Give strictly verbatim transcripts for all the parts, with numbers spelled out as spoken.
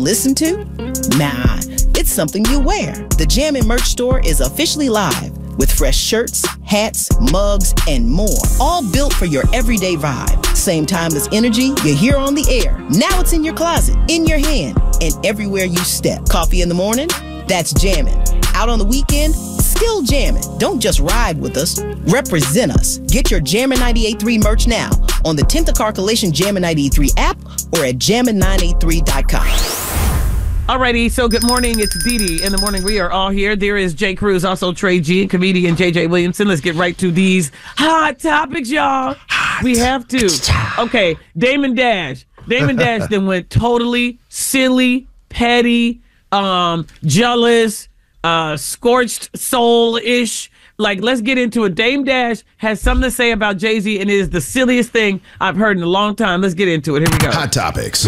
Listen to? Nah, it's something you wear. The Jammin' merch store is officially live with fresh shirts, hats, mugs, and more. All built for your everyday vibe. Same timeless energy you hear on the air. Now it's in your closet, in your hand, and everywhere you step. Coffee in the morning? That's Jammin'. Out on the weekend? Still jammin'. Don't just ride with us. Represent us. Get your Jammin' ninety-eight point three merch now on the tenth Carcolation Jammin' ninety-eight point three app or at jammin nine eight three dot com. Alrighty, so good morning. It's Dee Dee. In the morning, we are all here. There is Jay Cruz, also Trey G, and comedian J J Williamson. Let's get right to these hot topics, y'all. Hot. We have to. Okay, Damon Dash. Damon Dash then went totally silly, petty, um, jealous, uh, scorched soul-ish. Like, let's get into it. Dame Dash has something to say about Jay-Z, and it is the silliest thing I've heard in a long time. Let's get into it. Here we go. Hot topics.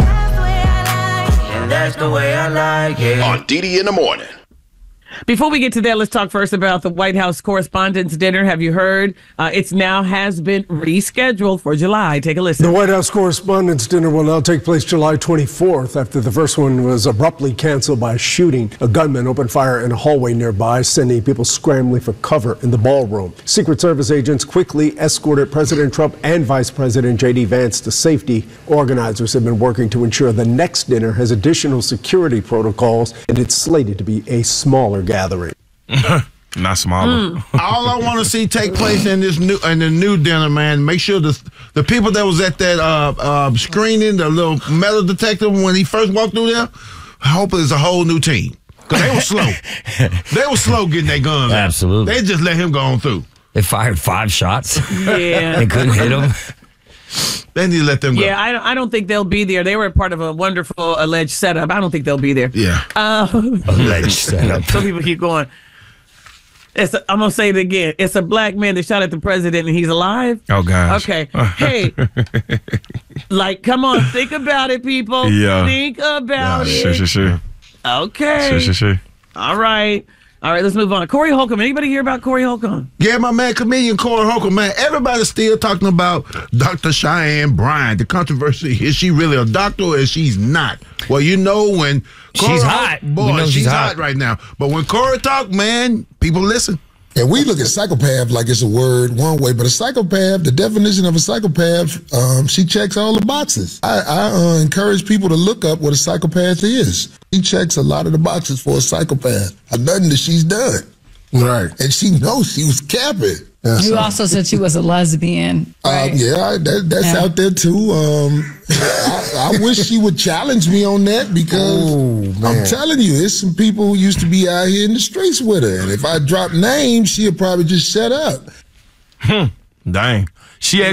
That's the way I like it. On D D in the morning. Before we get to that, let's talk first about the White House Correspondents' Dinner. Have you heard? Uh, it's now has been rescheduled for July. Take a listen. The White House Correspondents' Dinner will now take place July twenty-fourth after the first one was abruptly canceled by a shooting. A gunman opened fire in a hallway nearby, sending people scrambling for cover in the ballroom. Secret Service agents quickly escorted President Trump and Vice President J D Vance to safety. Organizers have been working to ensure the next dinner has additional security protocols, and it's slated to be a smaller gathering. Not smaller. Mm. All I want to see take place in this new in the new dinner, man. Make sure the the people that was at that uh, uh, screening, the little metal detector when he first walked through there, I hope it's a whole new team because they were slow. They were slow getting their guns out. Absolutely. They just let him go on through. They fired five shots. Yeah, they couldn't hit him. They need to let them go. Yeah, I don't, I don't think they'll be there. They were part of a wonderful alleged setup. I don't think they'll be there. Yeah. Uh, alleged setup. Some people keep going. It's a, I'm going to say it again. It's a black man that shot at the president and he's alive. Oh, gosh. Okay. Hey, like, come on. Think about it, people. Yeah. Think about yeah, it. Sure, sure, sure. Okay. Sure, sure, sure. All right. All right, let's move on. Corey Holcomb. Anybody hear about Corey Holcomb? Yeah, my man, comedian Corey Holcomb, man. Everybody's still talking about Doctor Cheyenne Bryant. The controversy, is she really a doctor or is she not? Well, you know when Corey she's hot. Boy, she's, she's hot. hot right now. But when Corey talk, man, people listen. And we look at psychopath like it's a word one way, but a psychopath, the definition of a psychopath, um, she checks all the boxes. I, I uh, encourage people to look up what a psychopath is. She checks a lot of the boxes for a psychopath. Nothing that she's done. Right. And she knows she was capping. Yeah, you so. also said she was a lesbian. Right? Um, yeah, that, that's yeah. out there too. Um, I, I wish she would challenge me on that because Ooh, I'm telling you, there's some people who used to be out here in the streets with her. And if I drop names, she'll probably just shut up. Hmm. Dang. She